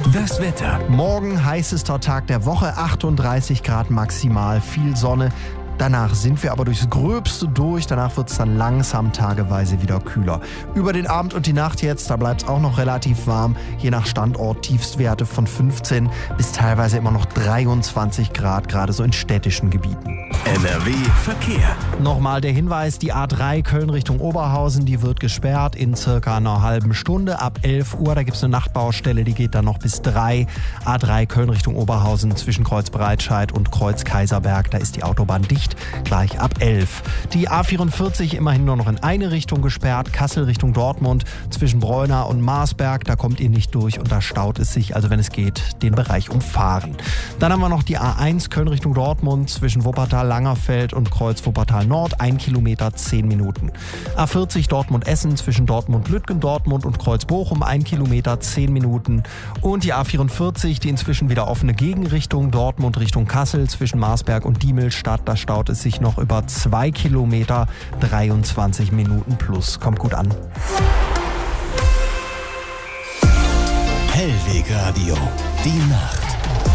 Das Wetter. Morgen heißester Tag der Woche, 38 Grad maximal, viel Sonne. Danach sind wir aber durchs Gröbste durch. Danach wird es dann langsam tageweise wieder kühler. Über den Abend und die Nacht jetzt, da bleibt es auch noch relativ warm. Je nach Standort Tiefstwerte von 15 bis teilweise immer noch 23 Grad, gerade so in städtischen Gebieten. NRW Verkehr. Nochmal der Hinweis, die A3 Köln Richtung Oberhausen, die wird gesperrt in circa einer halben Stunde. Ab 11 Uhr, da gibt es eine Nachtbaustelle, die geht dann noch bis 3. A3 Köln Richtung Oberhausen zwischen Kreuz Breitscheid und Kreuz Kaiserberg, da ist die Autobahn dicht. Gleich ab 11. Die A44 immerhin nur noch in eine Richtung gesperrt. Kassel Richtung Dortmund zwischen Breuna und Marsberg. Da kommt ihr nicht durch und da staut es sich. Also wenn es geht, den Bereich umfahren. Dann haben wir noch die A1 Köln Richtung Dortmund zwischen Wuppertal-Langerfeld und Kreuz Wuppertal-Nord. 1 Kilometer, 10 Minuten. A40 Dortmund-Essen zwischen Dortmund-Lütgendortmund und Kreuz-Bochum. 1 Kilometer, 10 Minuten. Und die A44, die inzwischen wieder offene Gegenrichtung Dortmund Richtung Kassel zwischen Marsberg und Diemelstadt. Da staut es sich noch über 2 Kilometer, 23 Minuten plus. Kommt gut an. Hellweg Radio. Die Nacht.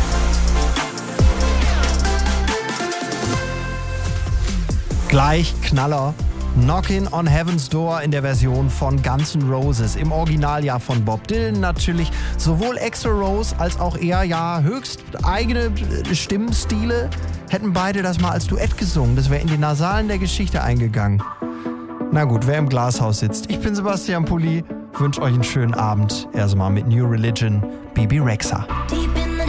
Gleich Knaller. Knockin' on Heaven's Door in der Version von Guns N' Roses. Im Original ja von Bob Dylan natürlich. Sowohl Axl Rose als auch er ja höchst eigene Stimmstile hätten beide das mal als Duett gesungen. Das wäre in die Nasalen der Geschichte eingegangen. Na gut, wer im Glashaus sitzt. Ich bin Sebastian Pulli, wünsche euch einen schönen Abend. Erstmal mit New Religion, Bebe Rexha.